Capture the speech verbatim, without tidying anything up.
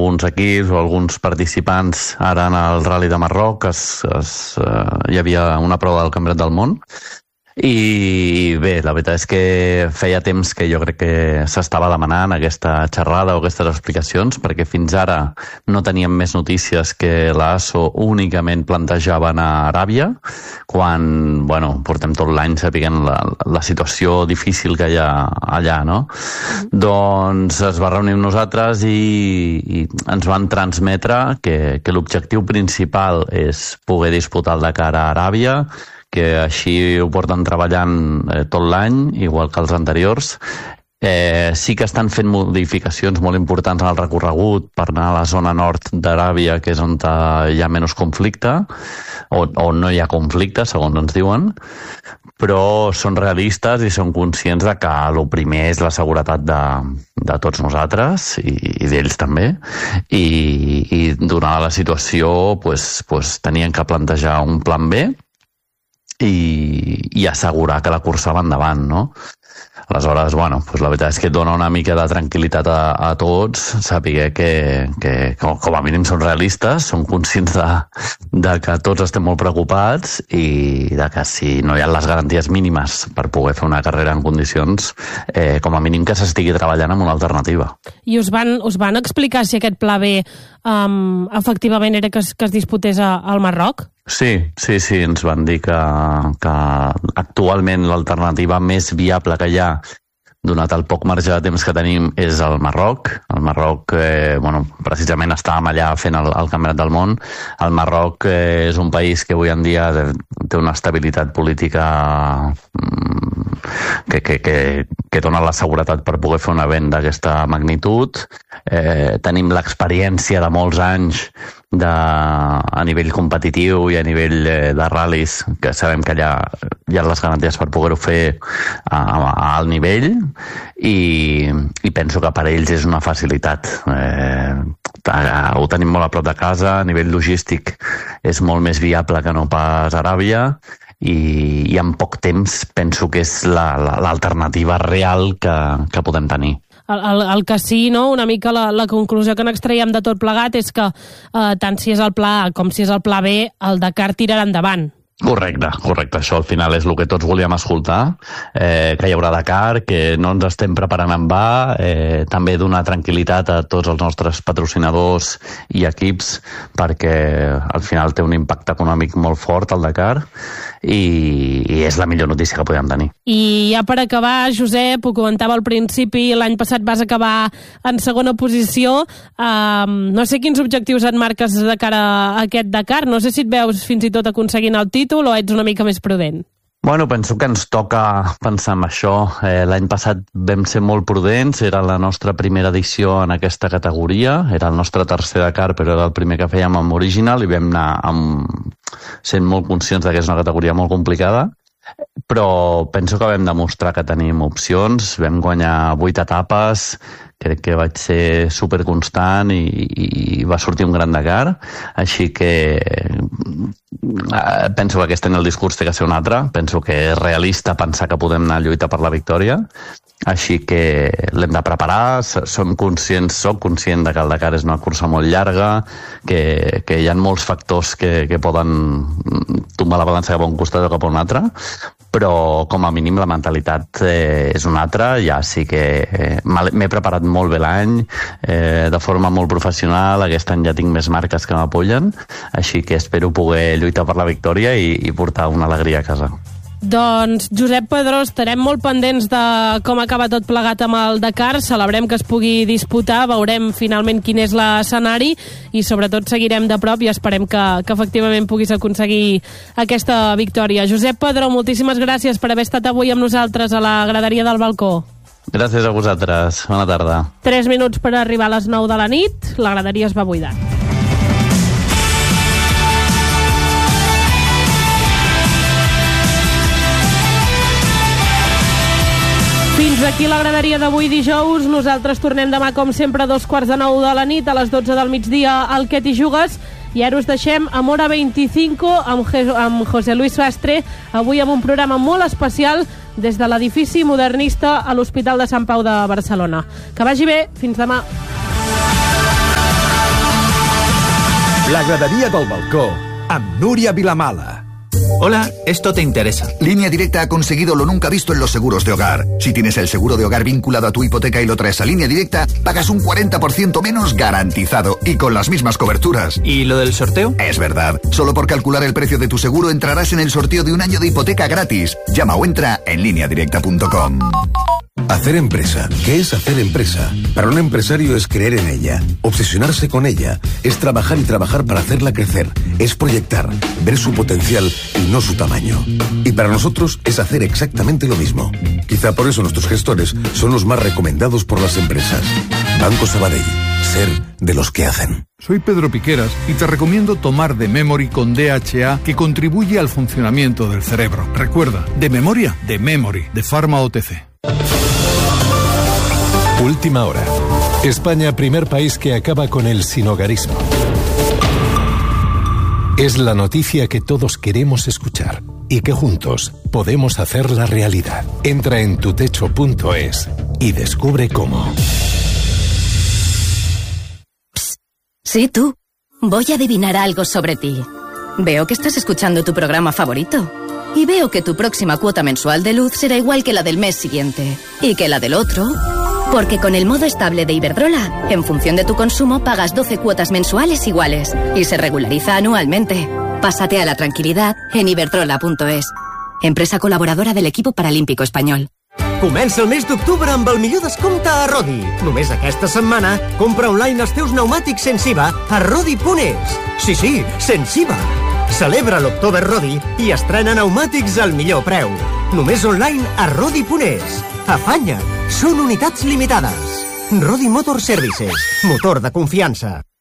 alguns equips o alguns participants ara en el Rally de Marroc, es, es, uh, hi havia una prova del Campionat del Món. I bé, la veritat és que feia temps que jo crec que s'estava demanant aquesta xerrada o aquestes explicacions, perquè fins ara no teníem més notícies que l'ASO únicament plantejaven a Aràbia, quan, bueno, portem tot l'any sapiguent la, la situació difícil que hi ha allà, no? Mm. Doncs es va reunir amb nosaltres i, i ens van transmetre que, que l'objectiu principal és poder disputar el Dakar a Aràbia, que així ho porten treballant eh, tot l'any, igual que els anteriors. Eh, sí que estan fent modificacions molt importants en el recorregut per anar a la zona nord d'Aràbia, que és on hi ha menys conflicte, o, o no hi ha conflicte, segons ens diuen, però són realistes i són conscients de que el primer és la seguretat de, de tots nosaltres i, i d'ells també, i, i donada la situació pues, pues, tenien que plantejar un plan B i, i assegurar que la cursa va endavant, no? Aleshores, bueno, pues la veritat és que dona una mica de tranquil·litat a, a tots, saber que, que com, com a mínim són realistes, són conscients de, de que tots estem molt preocupats i de que si no hi ha les garanties mínimes per poder fer una carrera en condicions, eh, com a mínim que s'estigui treballant amb una alternativa. I us van, us van explicar si aquest pla B um, efectivament era que es, que es disputés a, al Marroc? Sí, sí, sí, ens van dir que, que actualment l'alternativa més viable que hi ha, donat el poc marge de temps que tenim, és el Marroc. El Marroc, eh, bueno, precisament estàvem allà fent el, el Campionat del Món. El Marroc eh, és un país que avui en dia té una estabilitat política que, que, que, que dona la seguretat per poder fer un event d'aquesta magnitud. Eh, tenim l'experiència de molts anys de, a nivell competitiu i a nivell eh, de ral·lis, que sabem que allà hi ha les garanties per poder-ho fer a, a alt nivell, i, i penso que per ells és una facilitat. Eh, ho tenim molt a prop de casa, a nivell logístic és molt més viable que no pas Aràbia, i, i en poc temps penso que és la, la, l'alternativa real que, que podem tenir. El, el, el que sí, no? Una mica la, la conclusió que n'extraiem de tot plegat és que eh, tant si és el pla A com si és el pla B, el Dakar tirarà endavant. Correcte, correcte. Això al final és el que tots volíem escoltar, eh, que hi haurà Dakar, que no ens estem preparant en va, eh, també donar tranquil·litat a tots els nostres patrocinadors i equips, perquè al final té un impacte econòmic molt fort el Dakar, i, i és la millor notícia que podem tenir. I ja per acabar, Josep, ho comentava al principi, l'any passat vas acabar en segona posició. Um, no sé quins objectius et marques de cara a aquest Dakar, no sé si et veus fins i tot aconseguint el títol o ets una mica més prudent? Bueno, penso que ens toca pensar en això. Eh, l'any passat vam ser molt prudents, era la nostra primera edició en aquesta categoria, era el nostre tercer Dakar, però era el primer que fèiem amb Original, i vam anar amb... sent molt conscients que és una categoria molt complicada, però penso que vam demostrar que tenim opcions, vam guanyar vuit etapes, crec que vaig ser superconstant i, i va sortir un gran Dakar, així que eh, penso que aquest any el discurs té que ser un altre, penso que és realista pensar que podem anar a lluitar per la victòria, així que l'hem de preparar, som conscients, soc conscient de que el Dakar és una cursa molt llarga, que, que hi ha molts factors que, que poden tombar la balança cap a un costat o cap a un altre, però com a mínim la mentalitat eh, és una altra. Ja sí que eh, m'he preparat molt bé l'any, eh, de forma molt professional, aquest any ja tinc més marques que m'apoyen, així que espero poder lluitar per la victòria i, i portar una alegria a casa. Doncs, Josep Pedró, estarem molt pendents de com acaba tot plegat amb el Dakar, celebrem que es pugui disputar, veurem finalment quin és l'escenari i sobretot seguirem de prop i esperem que, que efectivament puguis aconseguir aquesta victòria. Josep Pedró, moltíssimes gràcies per haver estat avui amb nosaltres a la graderia del balcó. Gràcies a vosaltres, bona tarda. Tres minuts per arribar a les nou de la nit, la graderia es va buidant. Fins aquí la graderia d'avui dijous. Nosaltres tornem demà, com sempre, a dos quarts de nou de la nit, a les dotze del migdia, al Que t'hi jugues. I ara us deixem amb Hora veinticinco amb, amb José Luis Sastre, avui amb un programa molt especial des de l'edifici modernista a l'Hospital de Sant Pau de Barcelona. Que vagi bé, fins demà. La gradería del balcó, amb Núria Vilamala. Hola, esto te interesa. Línea Directa ha conseguido lo nunca visto en los seguros de hogar. Si tienes el seguro de hogar vinculado a tu hipoteca y lo traes a Línea Directa, pagas un cuarenta por ciento menos garantizado y con las mismas coberturas. ¿Y lo del sorteo? Es verdad. Solo por calcular el precio de tu seguro entrarás en el sorteo de un año de hipoteca gratis. Llama o entra en línea directa punto com. Hacer empresa. ¿Qué es hacer empresa? Para un empresario es creer en ella, obsesionarse con ella, es trabajar y trabajar para hacerla crecer, es proyectar, ver su potencial y no su tamaño. Y para nosotros es hacer exactamente lo mismo. Quizá por eso nuestros gestores son los más recomendados por las empresas. Banco Sabadell. Ser de los que hacen. Soy Pedro Piqueras y te recomiendo tomar The Memory con D H A, que contribuye al funcionamiento del cerebro. Recuerda, de memoria, de Memory, de Pharma O T C. Última hora. España, primer país que acaba con el sinhogarismo. Es la noticia que todos queremos escuchar y que juntos podemos hacerla realidad. Entra en tutecho punto es y descubre cómo. Psst. Sí, tú. Voy a adivinar algo sobre ti. Veo que estás escuchando tu programa favorito. Y veo que tu próxima cuota mensual de luz será igual que la del mes siguiente. Y que la del otro. Porque con el modo estable de Iberdrola, en función de tu consumo pagas doce cuotas mensuales iguales y se regulariza anualmente. Pásate a la tranquilidad en iberdrola punto es. Empresa colaboradora del equipo paralímpico espanyol. Comença el mes d'octubre amb el millor descompte a Rodi. Només aquesta setmana, compra online els teus pneumàtics sense I V A a rodi punt es. Sí, sí, sense I V A. Celebra l'October Rodi i estrena pneumàtics al millor preu. Només online a rodi punt es. Afanya't! Són unitats limitades. Rodi Motor Services. Motor de confiança.